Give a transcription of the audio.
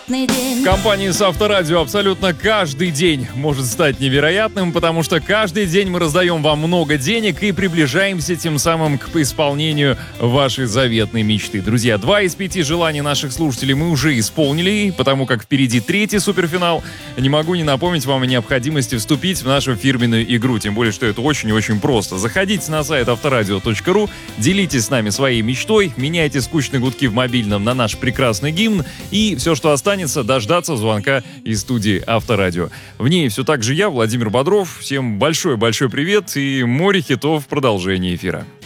невероятный день. В компании с Авторадио абсолютно каждый день может стать невероятным, потому что каждый день мы раздаем вам много денег и приближаемся тем самым к исполнению вашей заветной мечты. Друзья, 2 из 5 желаний наших слушателей мы уже исполнили, потому как впереди 3-й суперфинал. Не могу не напомнить вам о необходимости вступить в нашу фирменную игру, тем более, что это очень и очень просто. Заходите на сайт авторадио.ру, делитесь с нами своей мечтой, меняйте скучные гудки в мобильном на наш прекрасный гимн, и все, что останется, дождаться звонка из студии Авторадио. В ней все так же я, Владимир Бодров. Всем большой-большой привет и море хитов в продолжении эфира.